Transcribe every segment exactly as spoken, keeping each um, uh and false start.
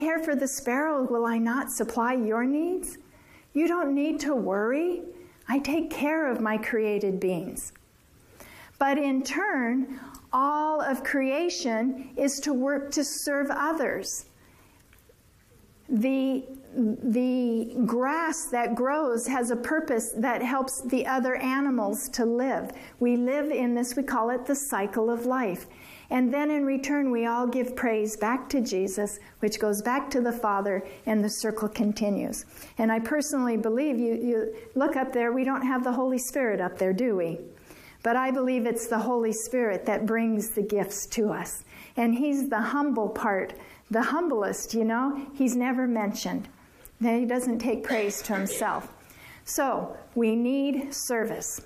care for the sparrow, will I not supply your needs? You don't need to worry. I take care of my created beings. But in turn, all of creation is to work to serve others. The, the grass that grows has a purpose that helps the other animals to live. We live in this, we call it the cycle of life. And then in return, we all give praise back to Jesus, which goes back to the Father, and the circle continues. And I personally believe, you, you look up there, we don't have the Holy Spirit up there, do we? But I believe it's the Holy Spirit that brings the gifts to us. And He's the humble part, the humblest, you know. He's never mentioned. He doesn't take praise to Himself. So, we need service.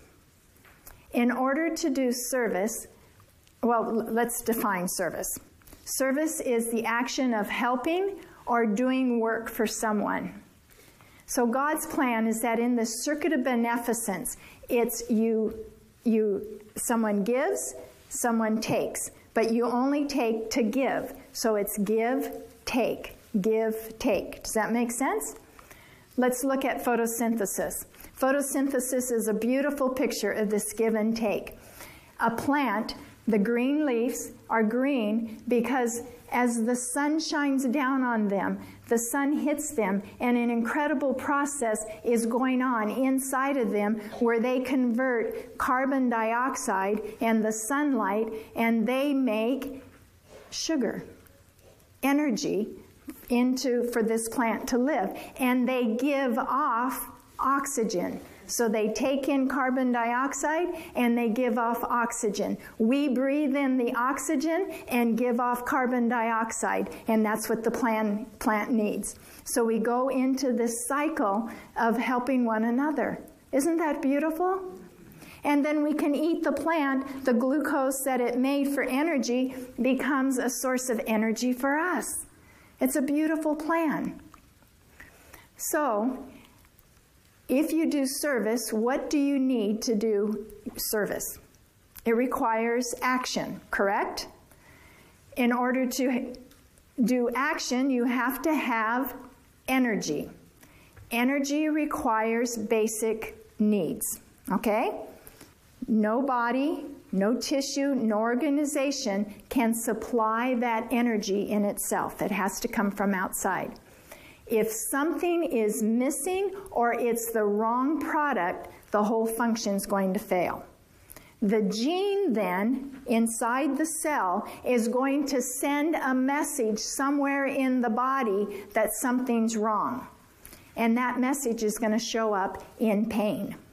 In order to do service, well, let's define service. Service is the action of helping or doing work for someone. So God's plan is that in the circuit of beneficence, it's you, you, someone gives, someone takes, but you only take to give. So it's give, take, give, take. Does that make sense? Let's look at photosynthesis. Photosynthesis is a beautiful picture of this give and take. A plant, the green leaves are green because as the sun shines down on them, the sun hits them, and an incredible process is going on inside of them where they convert carbon dioxide and the sunlight, and they make sugar, energy, into for this plant to live. And they give off oxygen. So they take in carbon dioxide and they give off oxygen. We breathe in the oxygen and give off carbon dioxide, and that's what the plant, plant needs. So we go into this cycle of helping one another. Isn't that beautiful? And then we can eat the plant. The glucose that it made for energy becomes a source of energy for us. It's a beautiful plan. So, if you do service, what do you need to do service? It requires action, correct? In order to do action, you have to have energy. Energy requires basic needs, okay? No body, no tissue, no organization can supply that energy in itself. It has to come from outside. If something is missing or it's the wrong product, the whole function's going to fail. The gene then, inside the cell, is going to send a message somewhere in the body that something's wrong. And that message is going to show up in pain.